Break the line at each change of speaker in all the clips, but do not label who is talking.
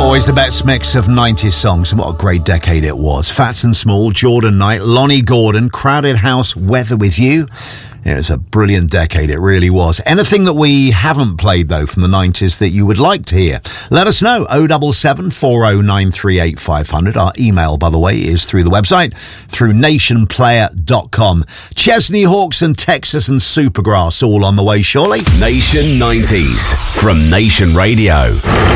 Always the best mix of 90s songs, and what a great decade it was. Fats and Small, Jordan Knight, Lonnie Gordon, Crowded House, Weather With You. It was a brilliant decade, it really was. Anything that we haven't played, though, from the 90s that you would like to hear, let us know. 077 40938 500. Our email, by the way, is through the website, through nationplayer.com. Chesney Hawks and Texas and Supergrass all on the way, surely.
Nation 90s from Nation Radio.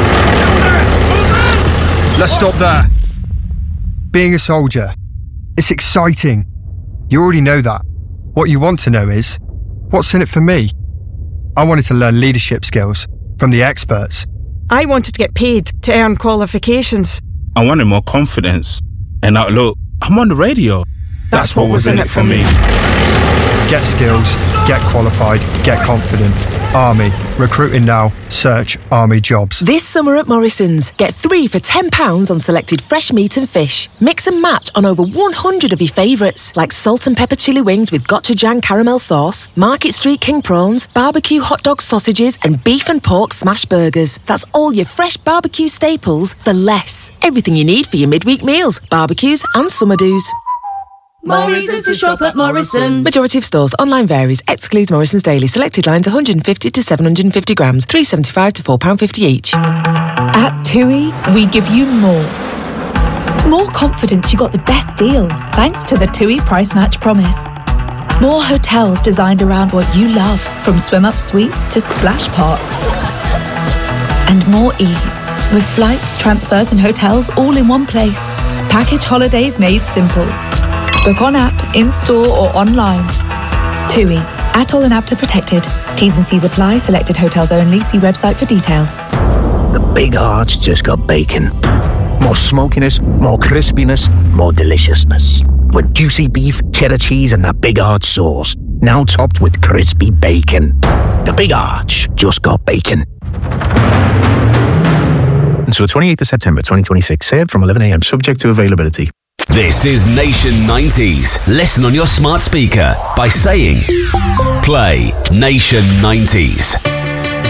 Let's stop there. Being a soldier, it's exciting. You already know that. What you want to know is, what's in it for me? I wanted to learn leadership skills from the experts.
I wanted to get paid to earn qualifications.
I wanted more confidence. And now look, I'm on the radio. That's what was in it for me.
Get skills, get qualified, get confident. Army. Recruiting now. Search Army jobs.
This summer at Morrison's, get 3 for £10 on selected fresh meat and fish. Mix and match on over 100 of your favourites, like salt and pepper chili wings with gochujang caramel sauce, Market Street king prawns, barbecue hot dog sausages, and beef and pork smash burgers. That's all your fresh barbecue staples for less. Everything you need for your midweek meals, barbecues and summer do's.
Morrison's to shop at Morrison's.
Majority of stores. Online varies. Excludes Morrison's Daily. Selected lines 150 to 750 grams. £3.75 to £4.50 each.
At TUI, we give you more. More confidence you got the best deal, thanks to the TUI Price Match Promise. More hotels designed around what you love, from swim-up suites to splash parks. And more ease, with flights, transfers and hotels all in one place. Package holidays made simple. Book on app, in-store or online. TUI. ATOL and APTA protected. T's and C's apply. Selected hotels only. See website for details.
The Big Arch just got bacon. More smokiness, more crispiness, more deliciousness. With juicy beef, cheddar cheese and that Big Arch sauce. Now topped with crispy bacon. The Big Arch just got bacon.
Until 28th of September 2026. Served from 11 a.m. Subject to availability.
This is Nation 90s. Listen on your smart speaker by saying, play Nation 90s.